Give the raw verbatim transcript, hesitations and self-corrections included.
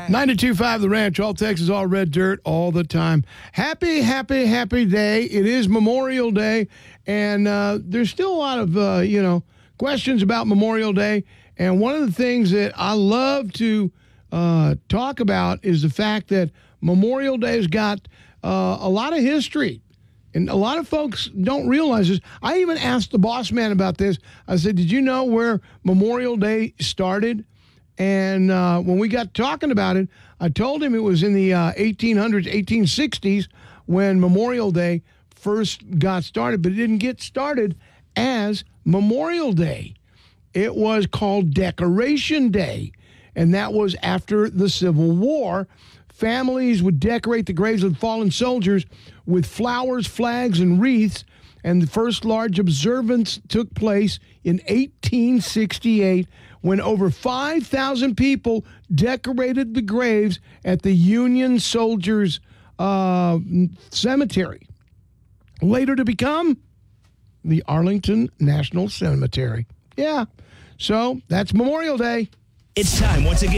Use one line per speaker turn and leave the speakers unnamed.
ninety-two point five The Ranch, all Texas, all red dirt, all the time. Happy, happy, happy day. It is Memorial Day, and uh, there's still a lot of, uh, you know, questions about Memorial Day. And one of the things that I love to uh, talk about is the fact that Memorial Day has got uh, a lot of history. And a lot of folks don't realize this. I even asked the boss man about this. I said, did you know where Memorial Day started? And uh, when we got talking about it, I told him it was in the uh, eighteen hundreds, eighteen sixties, when Memorial Day first got started. But it didn't get started as Memorial Day. It was called Decoration Day, and that was after the Civil War. Families would decorate the graves of fallen soldiers with flowers, flags, and wreaths, and the first large observance took place in eighteen sixty-eight when over five thousand people decorated the graves at the Union Soldiers uh, Cemetery, later to become the Arlington National Cemetery. Yeah, so that's Memorial Day.
It's time once again.